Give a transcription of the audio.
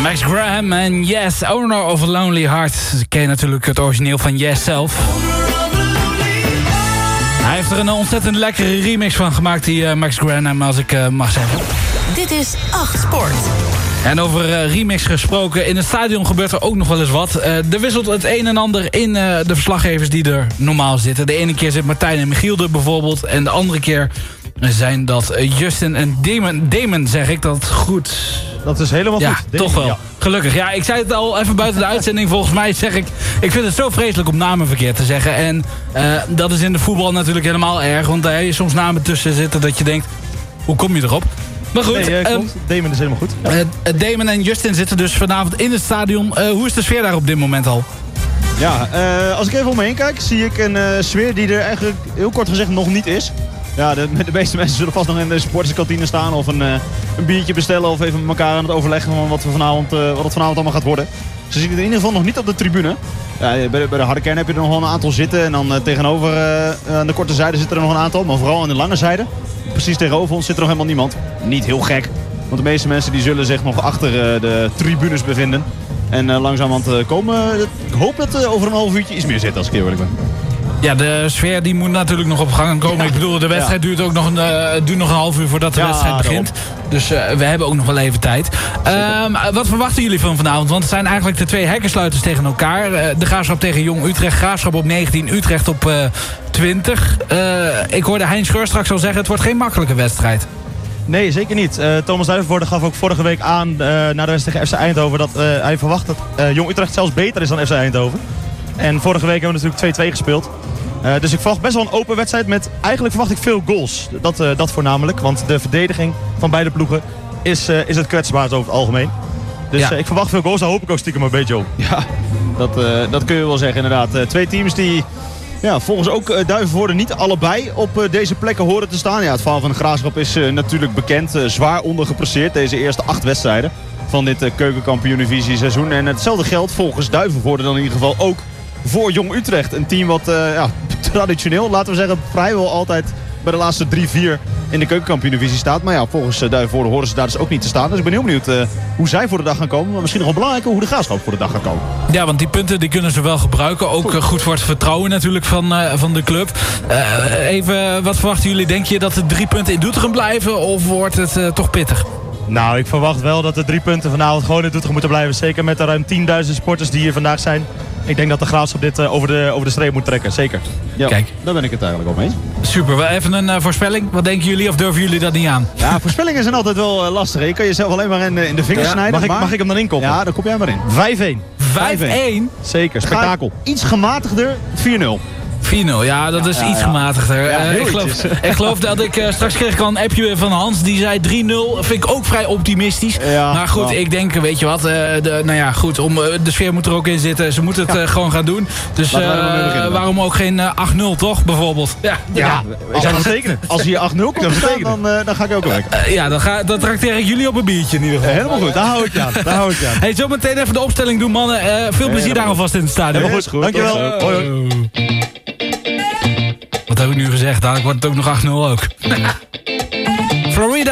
Max Graham en Yes, Owner of a Lonely Heart. Ken je natuurlijk het origineel van Yes zelf. Hij heeft er een ontzettend lekkere remix van gemaakt, die Max Graham, als ik mag zeggen. Dit is 8 Sport. En over remix gesproken, in het stadion gebeurt er ook nog wel eens wat. Er wisselt het een en ander in de verslaggevers die er normaal zitten. De ene keer zit Martijn en Michiel er bijvoorbeeld. En de andere keer zijn dat Justin en Damon, zeg ik dat goed? Dat is helemaal goed. Ja, toch wel. Ja. Gelukkig. Ja, ik zei het al even buiten de uitzending. Volgens mij zeg ik vind het zo vreselijk om namen verkeerd te zeggen. En dat is in de voetbal natuurlijk helemaal erg. Want daar heb je soms namen tussen zitten dat je denkt, hoe kom je erop? Maar goed. Nee, klopt. Damon is helemaal goed. Damon en Justin zitten dus vanavond in het stadion. Hoe is de sfeer daar op dit moment al? Ja, als ik even om me heen kijk, zie ik een sfeer die er eigenlijk heel kort gezegd nog niet is. Ja, de meeste mensen zullen vast nog in de supporterskantine staan of een biertje bestellen of even met elkaar aan het overleggen van wat het vanavond allemaal gaat worden. Ze zien het in ieder geval nog niet op de tribune. Ja, bij de harde kern heb je er nog wel een aantal zitten en dan tegenover aan de korte zijde zitten er nog een aantal, maar vooral aan de lange zijde. Precies tegenover ons zit er nog helemaal niemand. Niet heel gek, want de meeste mensen die zullen zich nog achter de tribunes bevinden. En langzaam aan het komen. Ik hoop dat over een half uurtje iets meer zit, als ik eerlijk ben. Ja, de sfeer die moet natuurlijk nog op gang komen. Ja. Ik bedoel, de wedstrijd duurt ook nog een half uur voordat de wedstrijd begint. Dus we hebben ook nog wel even tijd. Wat verwachten jullie van vanavond? Want het zijn eigenlijk de twee hekkensluiters tegen elkaar. De Graafschap tegen Jong Utrecht. Graafschap op 19, Utrecht op 20. Ik hoorde Hein Scheur straks al zeggen, het wordt geen makkelijke wedstrijd. Nee, zeker niet. Thomas Duivenvoorde gaf ook vorige week aan na de wedstrijd tegen FC Eindhoven dat hij verwacht dat Jong Utrecht zelfs beter is dan FC Eindhoven. En vorige week hebben we natuurlijk 2-2 gespeeld. Dus ik verwacht best wel een open wedstrijd met, eigenlijk verwacht ik veel goals. Dat voornamelijk, want de verdediging van beide ploegen is het kwetsbaarst over het algemeen. Dus ik verwacht veel goals, daar hoop ik ook stiekem een beetje op. Ja, dat kun je wel zeggen inderdaad. Twee teams die volgens ook Duivenvoorde niet allebei op deze plekken horen te staan. Ja, het verhaal van de Graafschap is natuurlijk bekend. Zwaar ondergepresseerd deze eerste 8 wedstrijden van dit keukenkampioen-divisie seizoen. En hetzelfde geldt volgens Duivenvoorde dan in ieder geval ook voor Jong Utrecht. Een team wat traditioneel, laten we zeggen, vrijwel altijd bij de laatste 3-4 in de keukenkampioen-divisie staat. Maar ja, volgens Duivenvoorde horen ze daar dus ook niet te staan. Dus ik ben heel benieuwd hoe zij voor de dag gaan komen. Maar misschien nog wel belangrijker hoe de Graafschap voor de dag gaat komen. Ja, want die punten die kunnen ze wel gebruiken. Ook goed voor het vertrouwen natuurlijk van de club. Even, wat verwachten jullie? Denk je dat de 3 punten in Doetinchem blijven? Of wordt het toch pittig? Nou, ik verwacht wel dat de 3 punten vanavond gewoon in Doetinchem moeten blijven. Zeker met de ruim 10.000 sporters die hier vandaag zijn. Ik denk dat de Graafschap dit over de streep moet trekken, zeker. Ja, kijk, daar ben ik het eigenlijk op eens. Super, wel even een voorspelling. Wat denken jullie of durven jullie dat niet aan? Ja, voorspellingen zijn altijd wel lastig. Je kan jezelf alleen maar in de vingers snijden. Mag ik hem dan inkoppen? Ja, dan kom jij maar in. 5-1? Zeker, spektakel. Iets gematigder, 4-0. 4-0, ja, dat is iets gematigder. Ja, ik geloof dat ik straks kreeg ik al een appje van Hans. Die zei 3-0. Vind ik ook vrij optimistisch. Ja, maar goed, ik denk, weet je wat. Goed, de sfeer moet er ook in zitten. Ze moeten het gewoon gaan doen. Dus waarom ook geen 8-0, toch? Bijvoorbeeld. Ja, we zijn zeker. Als je 8-0 komt staan, dan ga ik ook weg. Dan trakteer ik jullie op een biertje in ieder geval. Helemaal goed, daar hou ik je aan. Hey, zo meteen even de opstelling doen, mannen. Veel plezier daar alvast in het stadion. Helemaal goed. Dankjewel. Hoi. Wat heb ik nu gezegd? Dadelijk wordt het ook nog 8-0 ook. Florida.